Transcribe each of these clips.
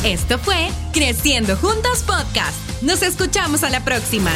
Esto fue Creciendo Juntos Podcast. Nos escuchamos a la próxima.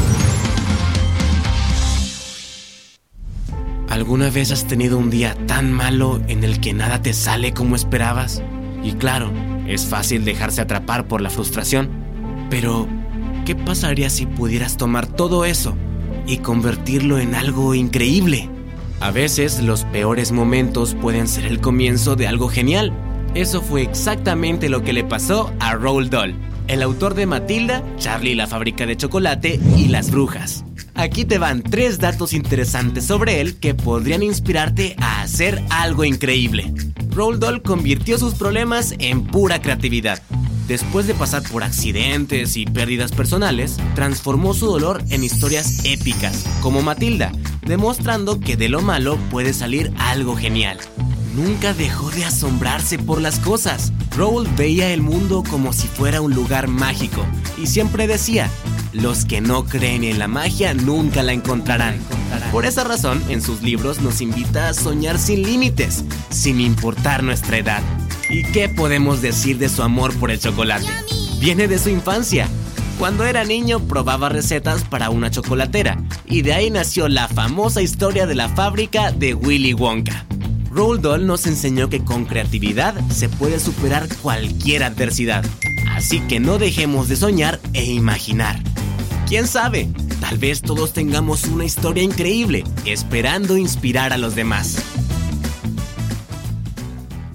¿Alguna vez has tenido un día tan malo en el que nada te sale como esperabas? Y claro, es fácil dejarse atrapar por la frustración. Pero, ¿qué pasaría si pudieras tomar todo eso y convertirlo en algo increíble? A veces, los peores momentos pueden ser el comienzo de algo genial. Eso fue exactamente lo que le pasó a Roald Dahl, el autor de Matilda, Charlie y la fábrica de chocolate y Las brujas. Aquí te van 3 datos interesantes sobre él que podrían inspirarte a hacer algo increíble. Roald Dahl convirtió sus problemas en pura creatividad. Después de pasar por accidentes y pérdidas personales, transformó su dolor en historias épicas, como Matilda, demostrando que de lo malo puede salir algo genial. Nunca dejó de asombrarse por las cosas. Roald veía el mundo como si fuera un lugar mágico y siempre decía: los que no creen en la magia nunca la encontrarán. Por esa razón, en sus libros nos invita a soñar sin límites, sin importar nuestra edad. ¿Y qué podemos decir de su amor por el chocolate? Viene de su infancia. Cuando era niño probaba recetas para una chocolatera y de ahí nació la famosa historia de la fábrica de Willy Wonka. Roald Dahl nos enseñó que con creatividad se puede superar cualquier adversidad. Así que no dejemos de soñar e imaginar. ¿Quién sabe? Tal vez todos tengamos una historia increíble, esperando inspirar a los demás.